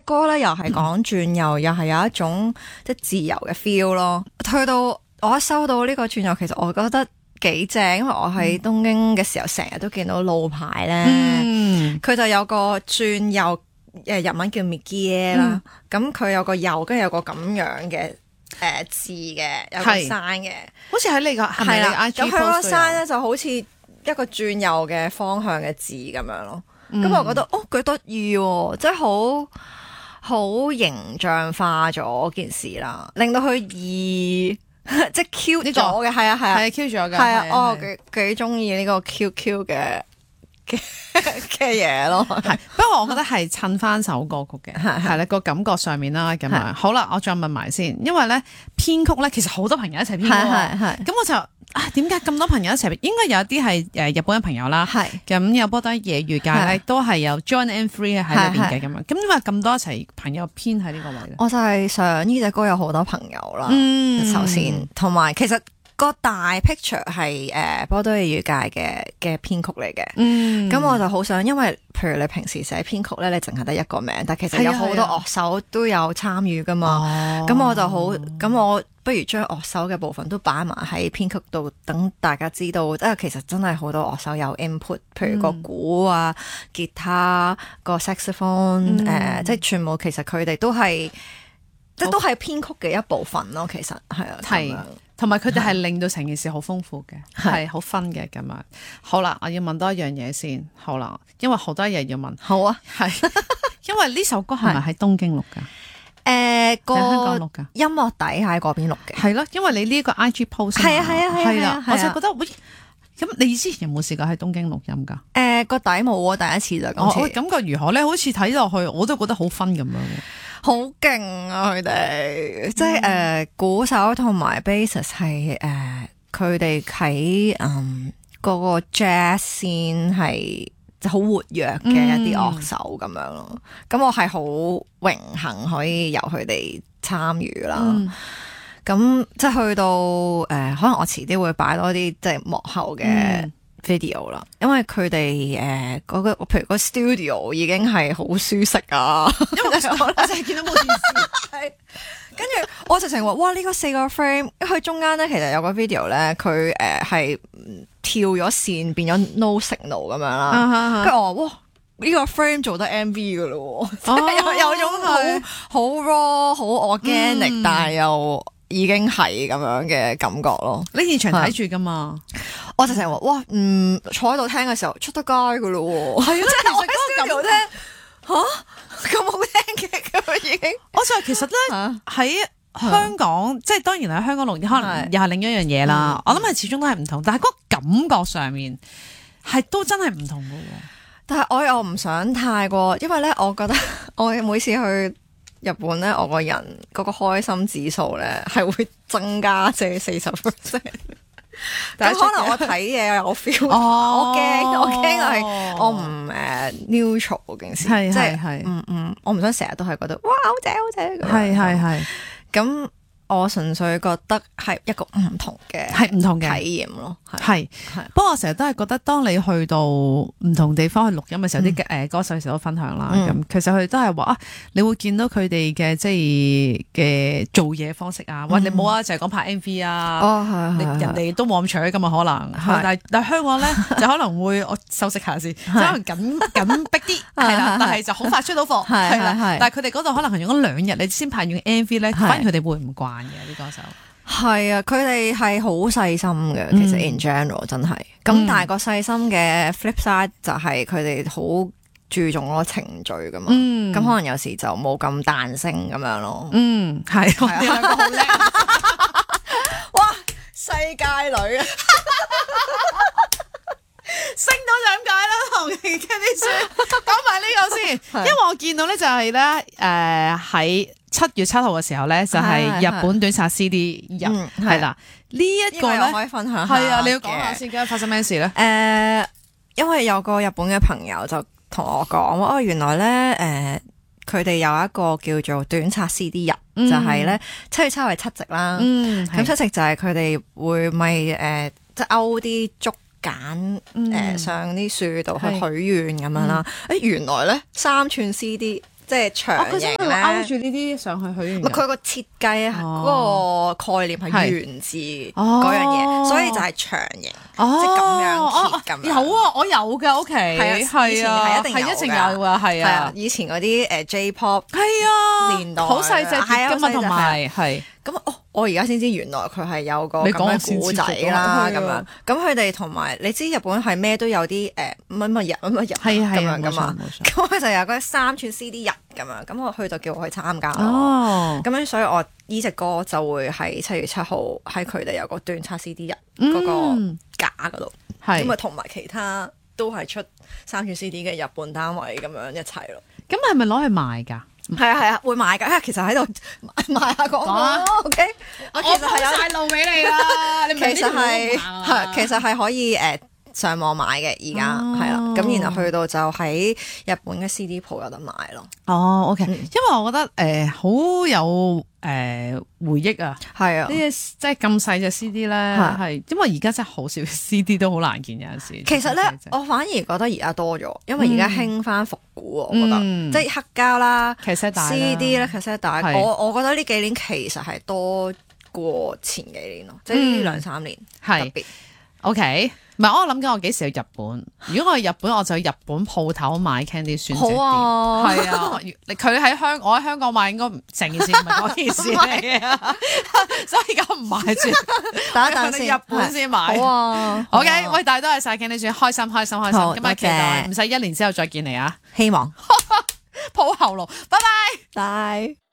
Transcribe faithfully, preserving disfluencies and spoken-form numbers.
歌咧又係講轉右，又係有一種即係自由嘅 feel 咯。去到我一收到呢個轉右，其實我覺得幾正，因為我喺東京嘅時候成日都見到路牌咧，佢、嗯、就有個轉右，誒日文叫 Migie 啦，咁佢、嗯、有個右，跟住有個咁樣嘅。誒、呃、字嘅有個山嘅， 好似喺你個係咪你 I G post 咁佢個山咧就好似一個轉右嘅方向嘅字咁樣咯。咁、嗯、我覺得哦幾得意喎，即係好好形象化咗件事啦，令到佢易即係 Q 咗嘅，係啊係啊， 係 Q 咗嘅， 係啊，我幾幾中意呢個 Q Q 嘅嘅嘅嘢咯， 係不過我覺得係襯翻首歌曲嘅，係係啦個感覺上面啦咁樣。好啦，我再問埋先，因為咧編曲咧其實好多朋友一齊編，係係咁我就啊點解咁多朋友一齊編？應該有啲係誒日本嘅朋友啦，係咁有波多野魚界咧都係有 John and Free 喺裏邊嘅咁樣。咁點解咁多一齊朋友編喺呢個位咧？我就係想呢隻歌有好多朋友啦，嗯，首先同埋其實。個大 picture 係誒波多野結界嘅嘅編曲嚟嘅，嗯，咁我就好想，因為譬如你平時寫編曲咧，你淨係得一個名，但其實有好多樂手都有參與噶嘛，咁、哦、我就好，咁我不如將樂手嘅部分都擺埋喺編曲度，等大家知道，即係其實真係好多樂手有 input，譬如個鼓啊、吉他、個 saxophone，誒、嗯呃，即係全部其實佢哋都係，即係都係編曲嘅一部分咯，其實係啊，係。 同埋佢哋係令到成件事好豐富嘅，係好分嘅咁樣。好啦，我要問多一樣嘢先。好啦，因為好多嘢要問。好啊，係。因為呢首歌係咪喺東京錄噶？誒、呃，個香港錄噶？音樂底喺嗰邊錄嘅。係咯，因為你呢個 I G post 係啊係啊係啊，我就覺得喂，咁你之前有冇試過喺東京錄音噶？誒、呃，個底冇啊，第一次就咁。我感覺如何咧？好似睇落去，我都覺得好分咁樣。好勁啊！佢哋即係誒，鼓手同埋 bassist 係誒，佢哋喺嗯嗰個 jazz scene 係好活躍嘅一啲樂手咁樣咯。咁、嗯、我係好榮幸可以由佢哋參與啦。咁、嗯、即係去到誒、呃，可能我遲啲會擺多啲即係幕後嘅。嗯video 啦，因為佢哋誒嗰個，譬如個 studio 已經係好舒適啊，因為我我淨係見到冇電視，係跟住我直情話哇呢、這個四個 frame，因為佢中間咧其實有個 video 咧，佢誒係跳咗線變咗 no signal 咁樣啦，跟住、uh huh. 我話哇呢、這個 frame 做得 M V 噶咯，即係、oh, 有有種好好 raw 好 organic，、嗯、但係又已經係咁樣嘅感覺咯。你現場睇住噶嘛？我就成日話哇，嗯，坐喺度聽嘅時候出得街噶咯喎，係啊，即係我喺 studio 聽吓咁好聽嘅咁已經。我就其實咧喺香港，即係當然喺香港錄音，可能又係另一樣嘢啦。我諗係始終都係唔同，但係嗰個感覺上面係都真係唔同嘅。但係我又唔想太過，因為咧，我覺得我每次去日本咧，我個人嗰個開心指數咧係會增加即係四十 percent。咁可能我睇嘢有 feel，我驚我驚係我唔誒 neutral 嗰件事，即係嗯嗯，我唔想成日都係覺得哇好正好正，係係係，咁我純粹覺得係一個唔同嘅係唔同嘅體驗咯，係係。不過我成日都係覺得，當你去到唔同地方去錄音嘅時候，啲誒歌手有時都分享啦。咁其實佢哋都係話啊，你會見到佢哋嘅即係嘅做嘢方式啊。喂，你冇啊，就係講拍 M V 啊。哦，係係。人哋都冇咁搶噶嘛，可能。但係但係香港咧就可能會我修飾下先，可能緊緊逼啲係啦，但係就好快出到貨係啦。但係佢哋嗰度可能係用咗兩日，你先拍完 M V 咧，反而佢哋會唔慣嘅啲歌手。係啊，佢哋係好細心嘅，其實 in general 真係。咁、嗯、但係個細心嘅 flip side 就係佢哋好注重嗰個程序噶嘛。咁、嗯、可能有時就冇咁彈性咁樣咯。嗯，係，我哋兩個好叻。哇，世界女啊！升到就咁解啦，同嘅啲書講埋呢個先，因為我見到咧就係咧，誒喺七月七號嘅時候咧就係日本短冊 C D 日係啦，呢一個咧可以分享下，係啊，你要講下先，今日發生咩事咧？誒，因為有個日本嘅朋友就同我講，哦，原來咧誒，佢哋有一個叫做短冊 C D 日，就係咧七月七號係七夕啦，咁七夕就係佢哋會咪誒即係勾啲竹。揀誒、嗯呃、上啲樹度去許願咁樣啦，誒、嗯、原來咧三寸 C D 即係長形咧， 勾住呢啲上去許願嘅。 佢個設計嗰個概念係源自嗰樣嘢，所以就係長形，即係咁樣貼咁樣。 有啊，我有嘅屋企，係啊， 係一定有， 一定有啊，係啊。 以前嗰啲誒 J-pop 係啊年代， 好細隻碟㗎嘛，同埋係。 咁哦，我而家先知原來佢係有個咁嘅古仔啦，咁樣。咁佢哋同埋你知日本係咩都有啲誒乜乜日乜乜日咁樣噶嘛。咁佢就有嗰三串 C D 日咁樣。咁我去就叫我去參加咯。咁樣所以我呢隻歌就會喺七月七號喺佢哋有個斷冊 C D 日嗰個架嗰度。咁啊同埋其他都係出三串 C D 嘅日本單位咁樣一齊咯。 咁係咪攞去賣㗎？ 係啊係啊，會買㗎。其實喺度賣下廣告 OK， 我其實係有晒路俾你啦。 其實係係其實係可以誒上網買嘅，而家係啦。咁然後去到就喺日本嘅 C D 鋪有得買咯。 哦 OK，因為我覺得誒好有誒回憶啊。係啊，呢啲即係咁細隻 C D 咧，係因為而家真係好少 C D 都好難見，有陣時。其實咧， 我反而覺得而家多咗，因為而家興翻復古，我覺得即係黑膠啦、C D 咧、cassette 帶。我我覺得呢幾年其實係多過前幾年咯，即係呢兩三年特別。 OK，唔係我諗緊我幾時去日本？如果我去日本，我就去日本鋪頭買 Candy 酸隻碟。好啊，係啊，佢喺香，我喺香港買應該成件事唔係嗰件事嚟啊，所以而家唔買住，等一等先，日本先買。好啊，OK，喂，大家都係晒 Candy 酸，開心開心開心，今日期待唔使一年之後再見你啊，希望抱喉嚨，拜拜，拜。